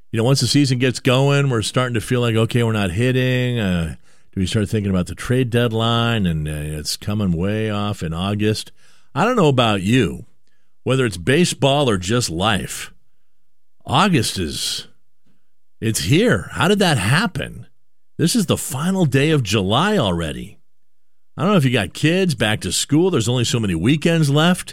Once the season gets going, we're starting to feel like, okay, we're not hitting. Do we start thinking about the trade deadline? And it's coming way off in August. I don't know about you, whether it's baseball or just life. August it's here. How did that happen? This is the final day of July already. I don't know if you got kids back to school. There's only so many weekends left.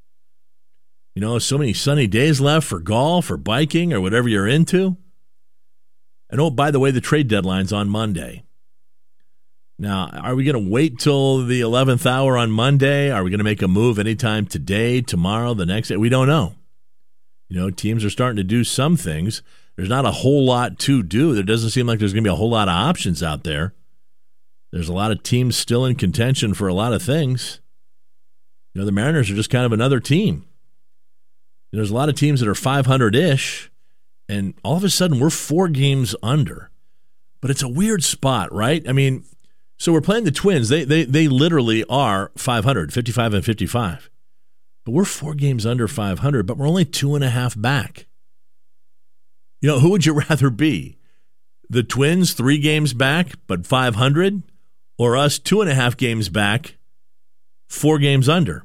So many sunny days left for golf or biking or whatever you're into. And oh, by the way, the trade deadline's on Monday. Now, are we going to wait till the 11th hour on Monday? Are we going to make a move anytime today, tomorrow, the next day? We don't know. Teams are starting to do some things. There's not a whole lot to do. There doesn't seem like there's going to be a whole lot of options out there. There's a lot of teams still in contention for a lot of things. The Mariners are just kind of another team. There's a lot of teams that are 500-ish, and all of a sudden we're 4 games under. But it's a weird spot, right? So we're playing the Twins. They literally are 500, 55 and 55. But we're 4 games under 500, but we're only 2.5 back. Who would you rather be? The Twins 3 games back, but 500? Or us 2.5 games back, 4 games under?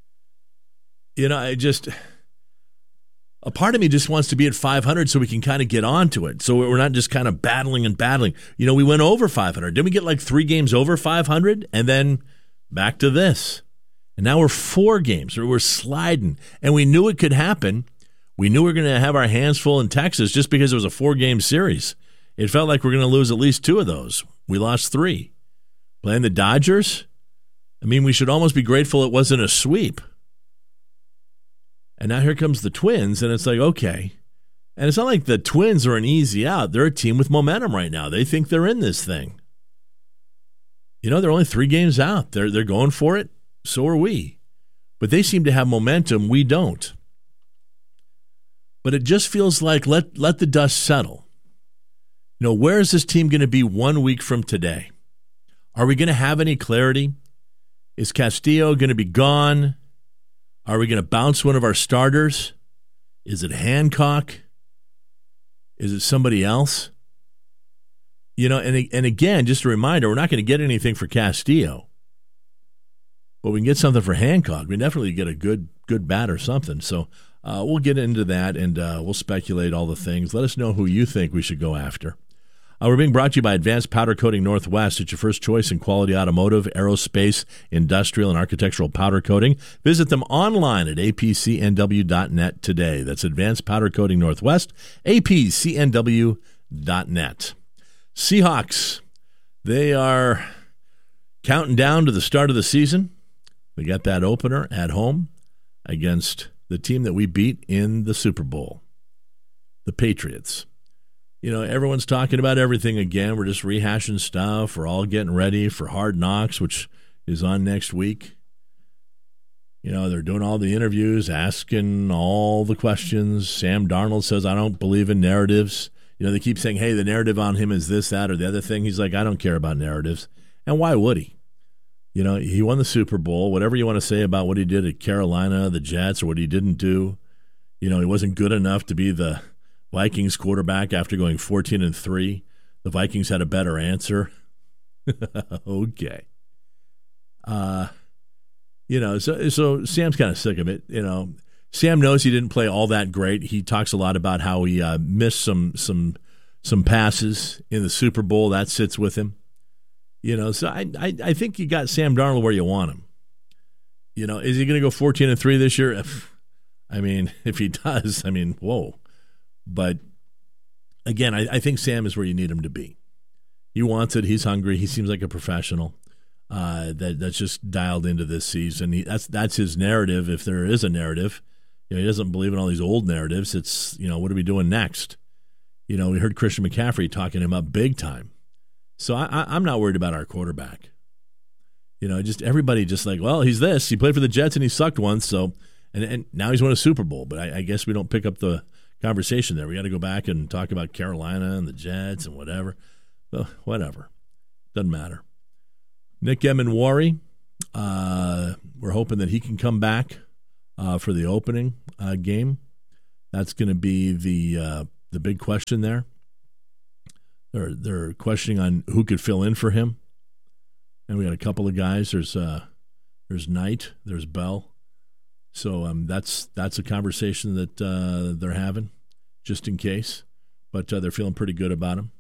A part of me just wants to be at 500 so we can kind of get onto it. So we're not just kind of battling. We went over 500. Didn't we get like 3 games over 500? And then back to this. And now we're 4 games. We're sliding. And we knew it could happen. We knew we were going to have our hands full in Texas just because it was a 4-game series. It felt like we're going to lose at least 2 of those. We lost 3. Playing the Dodgers? We should almost be grateful it wasn't a sweep. And now here comes the Twins, and it's like, okay. And it's not like the Twins are an easy out. They're a team with momentum right now. They think they're in this thing. They're only 3 games out. They're going for it. So are we. But they seem to have momentum. We don't. But it just feels like let the dust settle. Where is this team going to be 1 week from today? Are we going to have any clarity? Is Castillo going to be gone? Are we going to bounce one of our starters? Is it Hancock? Is it somebody else? And again, just a reminder, we're not going to get anything for Castillo. But we can get something for Hancock. We definitely get a good bat or something. So we'll get into that, and we'll speculate all the things. Let us know who you think we should go after. We're being brought to you by Advanced Powder Coating Northwest. It's your first choice in quality automotive, aerospace, industrial, and architectural powder coating. Visit them online at apcnw.net today. That's Advanced Powder Coating Northwest, apcnw.net. Seahawks, they are counting down to the start of the season. We got that opener at home against the team that we beat in the Super Bowl, the Patriots. Everyone's talking about everything again. We're just rehashing stuff. We're all getting ready for Hard Knocks, which is on next week. They're doing all the interviews, asking all the questions. Sam Darnold says, I don't believe in narratives. They keep saying, hey, the narrative on him is this, that, or the other thing. He's like, I don't care about narratives. And why would he? He won the Super Bowl. Whatever you want to say about what he did at Carolina, the Jets, or what he didn't do, he wasn't good enough to be the Vikings quarterback after going 14-3. The Vikings had a better answer. Okay. So Sam's kind of sick of it. Sam knows he didn't play all that great. He talks a lot about how he missed some passes in the Super Bowl. That sits with him. So I think you got Sam Darnold where you want him. Is he going to go 14-3 this year? If he does, whoa. But, again, I think Sam is where you need him to be. He wants it. He's hungry. He seems like a professional that's just dialed into this season. That's his narrative, if there is a narrative. He doesn't believe in all these old narratives. It's, what are we doing next? We heard Christian McCaffrey talking him up big time. So I'm not worried about our quarterback. Just everybody just like, well, he's this. He played for the Jets and he sucked once. So, and now he's won a Super Bowl. But I guess we don't pick up the conversation there. We got to go back and talk about Carolina and the Jets and whatever. Well, whatever. Doesn't matter. Nick Emenwari, we're hoping that he can come back for the opening game. That's going to be the the big question there. They're questioning on who could fill in for him. And we got a couple of guys. There's Knight, there's Bell. So that's a conversation that they're having, just in case. But they're feeling pretty good about him.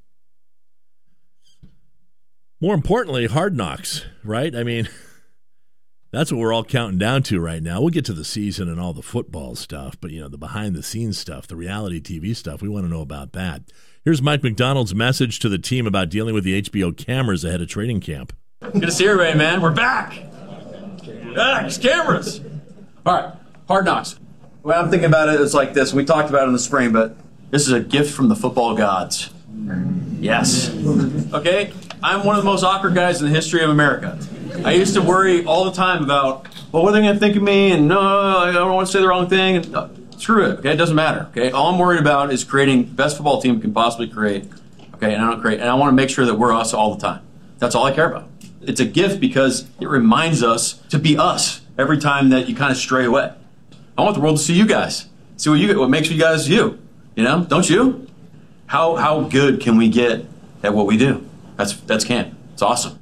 More importantly, Hard Knocks, right? I mean, that's what we're all counting down to right now. We'll get to the season and all the football stuff, but, the behind-the-scenes stuff, the reality TV stuff, we want to know about that. Here's Mike Macdonald's message to the team about dealing with the HBO cameras ahead of training camp. Good to see everybody, man. We're back. It's cameras. All right, Hard Knocks. Well, I'm thinking about it, it's like this. We talked about it in the spring, but this is a gift from the football gods. Yes. Okay? I'm one of the most awkward guys in the history of America. I used to worry all the time about, well, what are they going to think of me? And no, I don't want to say the wrong thing. And, screw it. Okay, it doesn't matter. Okay, all I'm worried about is creating the best football team we can possibly create. Okay, and I want to make sure that we're us all the time. That's all I care about. It's a gift because it reminds us to be us every time that you kind of stray away. I want the world to see you guys. See what makes you guys you. Don't you? How good can we get at what we do? That's camp. It's awesome.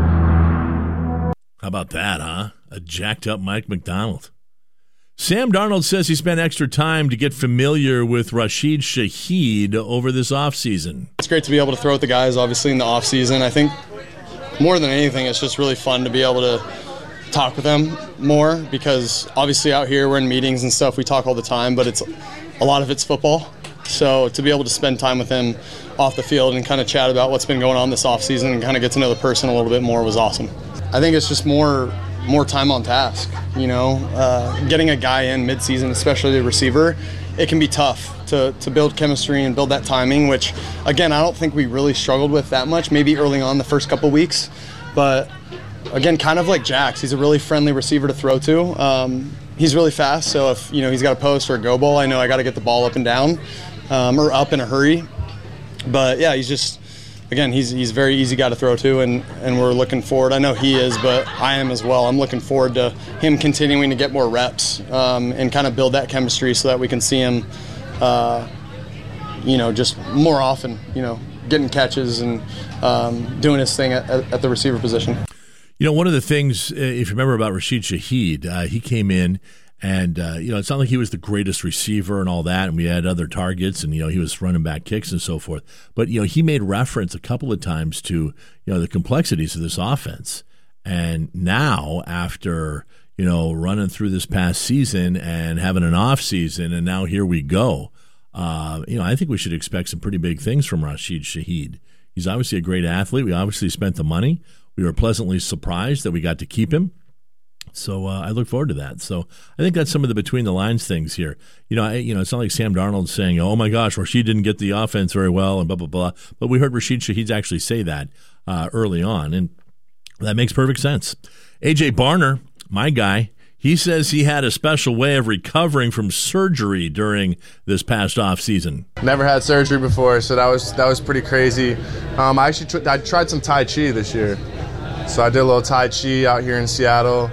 How about that, huh? A jacked up Mike Macdonald. Sam Darnold says he spent extra time to get familiar with Rashid Shaheed over this offseason. It's great to be able to throw with the guys, obviously, in the offseason. I think more than anything, it's just really fun to be able to talk with them more because obviously out here we're in meetings and stuff. We talk all the time, but a lot of it's football. So to be able to spend time with him off the field and kind of chat about what's been going on this offseason and kind of get to know the person a little bit more was awesome. I think it's just more time on task, getting a guy in midseason, especially a receiver, it can be tough to build chemistry and build that timing, which, again, I don't think we really struggled with that much, maybe early on the first couple weeks. But, again, kind of like Jax, he's a really friendly receiver to throw to. He's really fast, so if he's got a post or a go ball, I know I got to get the ball up and down or up in a hurry. But, yeah, he's just – again, he's a very easy guy to throw to, and we're looking forward. I know he is, but I am as well. I'm looking forward to him continuing to get more reps and kind of build that chemistry so that we can see him, just more often, getting catches and doing his thing at the receiver position. One of the things, if you remember about Rashid Shaheed, he came in and, it's not like he was the greatest receiver and all that, and we had other targets, and, he was running back kicks and so forth. But, he made reference a couple of times to, the complexities of this offense. And now, after, running through this past season and having an off season, and now here we go, I think we should expect some pretty big things from Rashid Shaheed. He's obviously a great athlete. We obviously spent the money. We were pleasantly surprised that we got to keep him. So I look forward to that. So I think that's some of the between the lines things here. It's not like Sam Darnold saying, "Oh my gosh, Rashid didn't get the offense very well," and blah blah blah. But we heard Rashid Shaheed actually say that early on, and that makes perfect sense. AJ Barner, my guy, he says he had a special way of recovering from surgery during this past off season. Never had surgery before, so that was pretty crazy. I tried some Tai Chi this year, so I did a little Tai Chi out here in Seattle.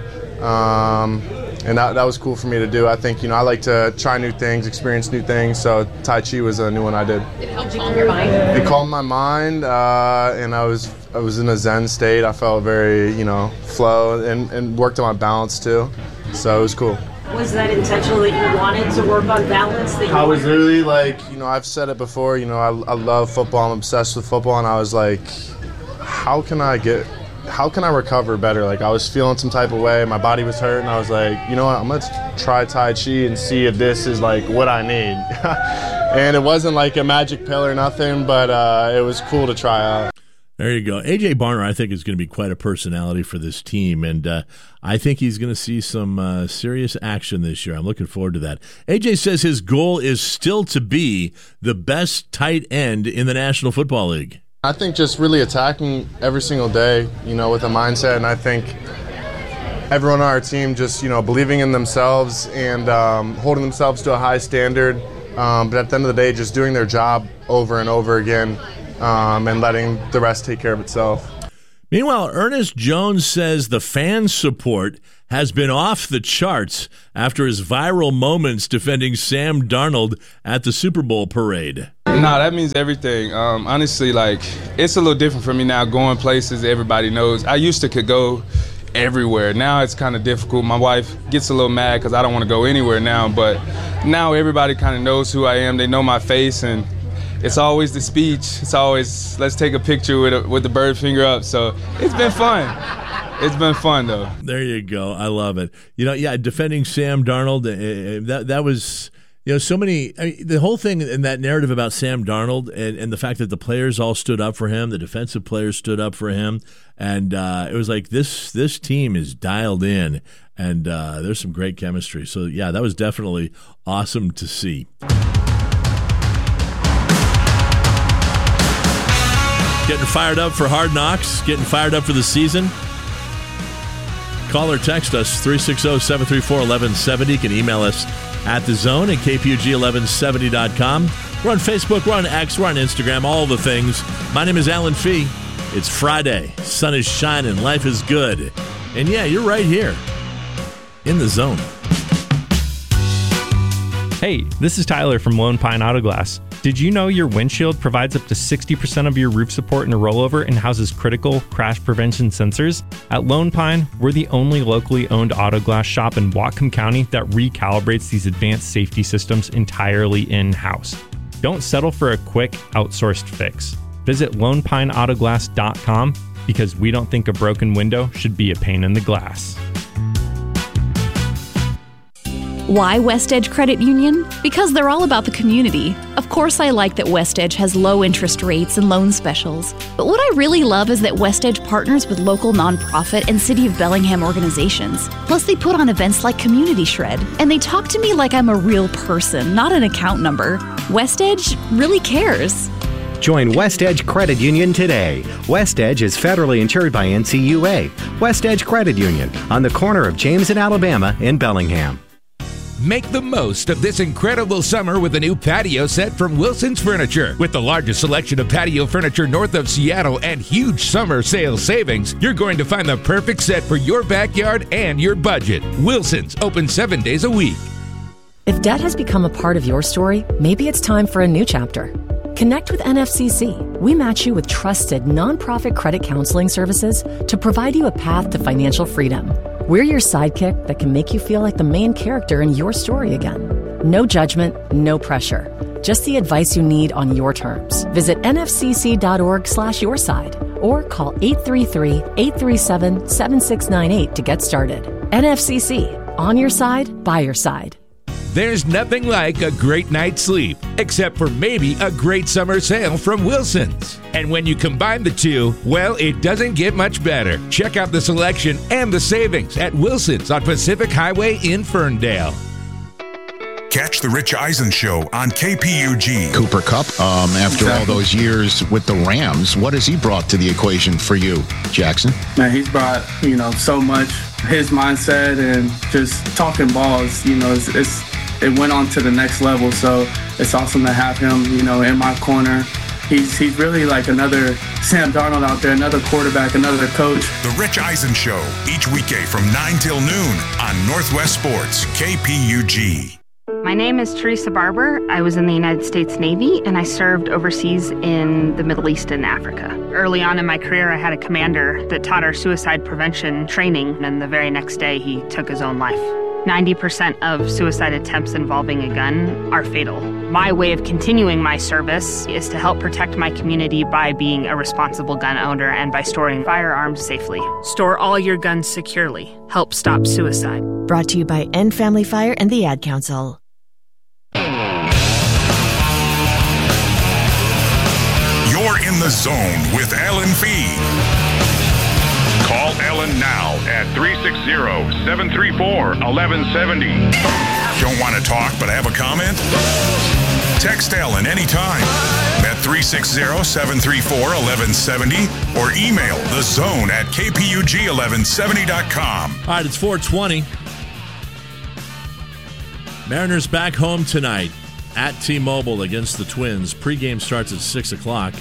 And that was cool for me to do. I think, I like to try new things, experience new things, so Tai Chi was a new one I did. Did it help calm your mind? It calmed my mind, and I was in a Zen state. I felt very, flow, and worked on my balance too, so it was cool. Was that intentional that you wanted to work on balance? I was really I've said it before, I love football, I'm obsessed with football, and I was like, how can I recover better? I was feeling some type of way, my body was hurt, and I was like, you know what, I'm going to try Tai Chi and see if this is what I need. And it wasn't like a magic pill or nothing, but it was cool to try out. There you go. A.J. Barner, I think, is going to be quite a personality for this team, and I think he's going to see some serious action this year. I'm looking forward to that. A.J. says his goal is still to be the best tight end in the National Football League. I think just really attacking every single day, with a mindset, and I think everyone on our team just, believing in themselves and holding themselves to a high standard, but at the end of the day, just doing their job over and over again and letting the rest take care of itself. Meanwhile, Ernest Jones says the fan support has been off the charts after his viral moments defending Sam Darnold at the Super Bowl parade. Nah, that means everything. Honestly, like, it's a little different for me now, going places everybody knows. I used to could go everywhere. Now it's kind of difficult. My wife gets a little mad because I don't want to go anywhere now, but now everybody kind of knows who I am. They know my face, and it's always the speech. It's always, let's take a picture with the bird finger up. So it's been fun. It's been fun, though. There you go. I love it. Defending Sam Darnold, that was... so many. The whole thing in that narrative about Sam Darnold and the fact that the players all stood up for him, the defensive players stood up for him, and it was like this team is dialed in, and there's some great chemistry. So yeah, that was definitely awesome to see. Getting fired up for Hard Knocks, getting fired up for the season. Call or text us 360-734-1170. You can email us at The Zone at kpug1170.com. We're on Facebook, we're on X, we're on Instagram, all the things. My name is Alan Fee. It's Friday. Sun is shining. Life is good. And yeah, you're right here in The Zone. Hey, this is Tyler from Lone Pine Auto Glass. Did you know your windshield provides up to 60% of your roof support in a rollover and houses critical crash prevention sensors? At Lone Pine, we're the only locally owned auto glass shop in Whatcom County that recalibrates these advanced safety systems entirely in-house. Don't settle for a quick, outsourced fix. Visit lonepineautoglass.com because we don't think a broken window should be a pain in the glass. Why West Edge Credit Union? Because they're all about the community. Of course, I like that West Edge has low interest rates and loan specials. But what I really love is that West Edge partners with local nonprofit and City of Bellingham organizations. Plus, they put on events like Community Shred. And they talk to me like I'm a real person, not an account number. West Edge really cares. Join West Edge Credit Union today. West Edge is federally insured by NCUA. West Edge Credit Union, on the corner of James and Alabama in Bellingham. Make the most of this incredible summer with a new patio set from Wilson's Furniture. With the largest selection of patio furniture north of Seattle and huge summer sale savings, you're going to find the perfect set for your backyard and your budget. Wilson's, open 7 days a week. If debt has become a part of your story, maybe it's time for a new chapter. Connect with NFCC. We match you with trusted nonprofit credit counseling services to provide you a path to financial freedom. We're your sidekick that can make you feel like the main character in your story again. No judgment, no pressure. Just the advice you need on your terms. Visit nfcc.org/yourside or call 833-837-7698 to get started. NFCC, on your side, by your side. There's nothing like a great night's sleep, except for maybe a great summer sale from Wilson's. And when you combine the two, well, it doesn't get much better. Check out the selection and the savings at Wilson's on Pacific Highway in Ferndale. Catch the Rich Eisen Show on KPUG. Cooper Kupp, after all those years with the Rams, what has he brought to the equation for you, Jackson? Man, he's brought, so much. His mindset and just talking balls, it went on to the next level. So it's awesome to have him, in my corner. He's really like another Sam Darnold out there, another quarterback, another coach. The Rich Eisen Show, each weekday from 9 till noon on Northwest Sports, KPUG. My name is Teresa Barber. I was in the United States Navy, and I served overseas in the Middle East and Africa. Early on in my career, I had a commander that taught our suicide prevention training, and the very next day, he took his own life. 90% of suicide attempts involving a gun are fatal. My way of continuing my service is to help protect my community by being a responsible gun owner and by storing firearms safely. Store all your guns securely. Help stop suicide. Brought to you by End Family Fire and the Ad Council. You're in the zone with Alan Fee. Call Ellen now at 360-734-1170. Don't want to talk but have a comment? Text Ellen anytime at 360-734-1170 or email thezone@kpug1170.com. All right, it's 4:20. Mariners back home tonight at T-Mobile against the Twins. Pregame starts at 6 o'clock.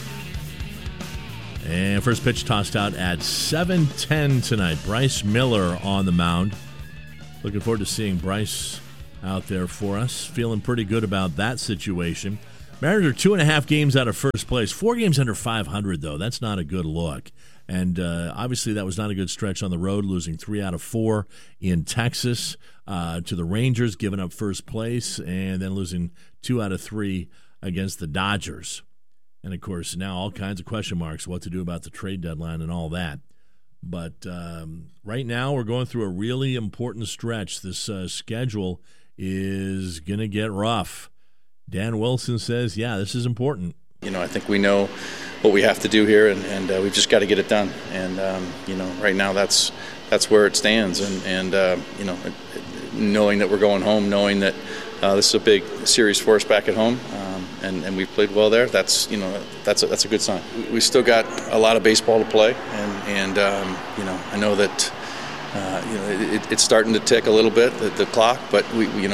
And first pitch tossed out at 7:10 tonight. Bryce Miller on the mound. Looking forward to seeing Bryce out there for us. Feeling pretty good about that situation. Mariners are 2.5 games out of first place. 4 games under 500, though. That's not a good look. And obviously that was not a good stretch on the road, losing 3 out of 4 in Texas to the Rangers, giving up first place, and then losing 2 out of 3 against the Dodgers. And, of course, now all kinds of question marks, what to do about the trade deadline and all that. But right now we're going through a really important stretch. This schedule is going to get rough. Dan Wilson says, yeah, this is important. I think we know what we have to do here, and we've just got to get it done. And, right now that's where it stands. And knowing that we're going home, knowing that this is a big series for us back at home, and we've played well there, that's a good sign. We still got a lot of baseball to play, and I know that it's starting to tick a little bit, the clock, but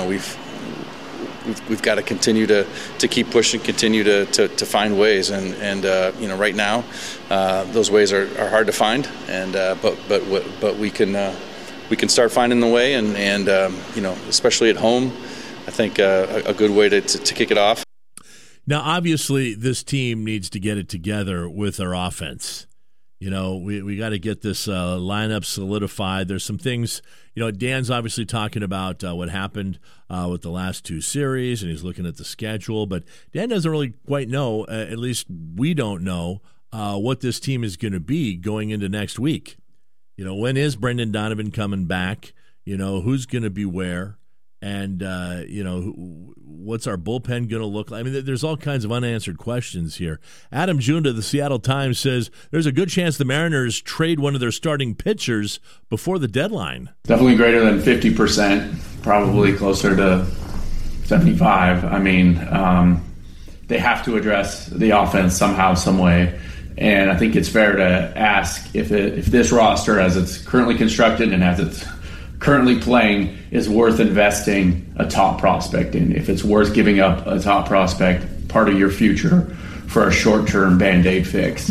we've got to continue to keep pushing, continue to find ways, and right now those ways are hard to find, and but we can start finding the way, and especially at home, I think a good way to kick it off. Now, obviously, this team needs to get it together with their offense. We got to get this lineup solidified. There's some things, Dan's obviously talking about what happened with the last 2 series, and he's looking at the schedule. But Dan doesn't really quite know, at least we don't know, what this team is going to be going into next week. When is Brendan Donovan coming back? Who's going to be where? And, what's our bullpen going to look like? I mean, there's all kinds of unanswered questions here. Adam Junda of the Seattle Times says there's a good chance the Mariners trade one of their starting pitchers before the deadline. Definitely greater than 50%, probably closer to 75. I mean, they have to address the offense somehow, some way. And I think it's fair to ask if this roster, as it's currently constructed and as it's currently playing, is worth investing a top prospect in. If it's worth giving up a top prospect, part of your future, for a short-term Band-Aid fix.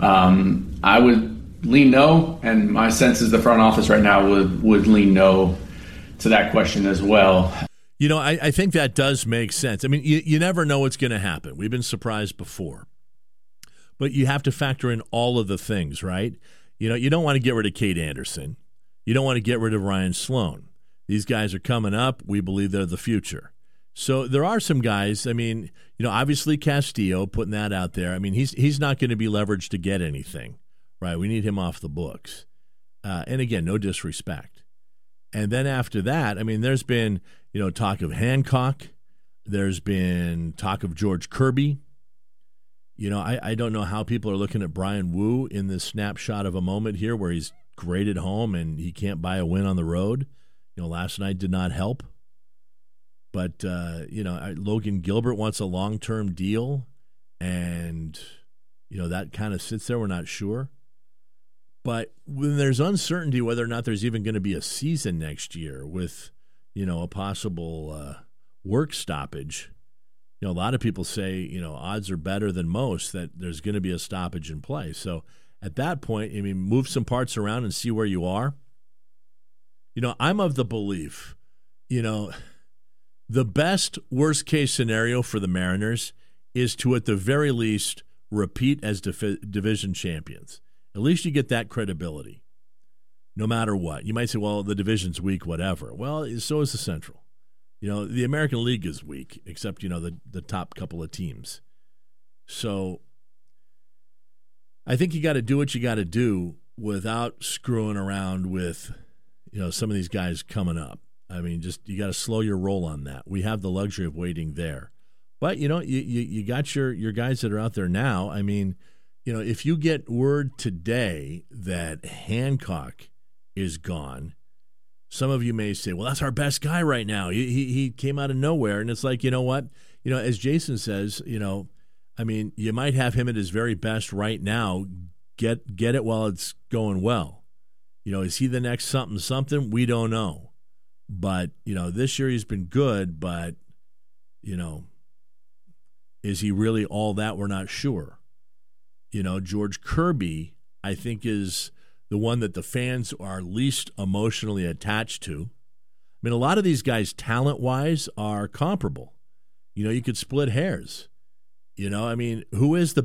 I would lean no, and my sense is the front office right now would lean no to that question as well. I think that does make sense. I mean, you never know what's going to happen. We've been surprised before. But you have to factor in all of the things, right? You don't want to get rid of Cade Anderson. You don't want to get rid of Ryan Sloan. These guys are coming up. We believe they're the future. So there are some guys. I mean, obviously Castillo, putting that out there. I mean, he's not going to be leveraged to get anything, right? We need him off the books. And again, no disrespect. And then after that, I mean, there's been, talk of Hancock. There's been talk of George Kirby. I don't know how people are looking at Brian Wu in this snapshot of a moment here where he's great at home and he can't buy a win on the road. Last night did not help. But, Logan Gilbert wants a long-term deal, and, that kind of sits there. We're not sure. But when there's uncertainty whether or not there's even going to be a season next year with, a possible work stoppage, a lot of people say, odds are better than most that there's going to be a stoppage in play. So at that point, I mean, move some parts around and see where you are. I'm of the belief, the best worst-case scenario for the Mariners is to, at the very least, repeat as division champions. At least you get that credibility, no matter what. You might say, well, the division's weak, whatever. Well, so is the Central. The American League is weak, except, the top couple of teams. So I think you got to do what you got to do without screwing around with, some of these guys coming up. I mean, just you got to slow your roll on that. We have the luxury of waiting there. But, you got your guys that are out there now. I mean, if you get word today that Hancock is gone, some of you may say, well, that's our best guy right now. He came out of nowhere. And it's like, you know what? As Jason says, I mean, you might have him at his very best right now. Get it while it's going well. Is he the next something? We don't know. But, this year he's been good, but, is he really all that? We're not sure. George Kirby, I think, is the one that the fans are least emotionally attached to. I mean, a lot of these guys, talent-wise, are comparable. You could split hairs. You know, I mean, who is the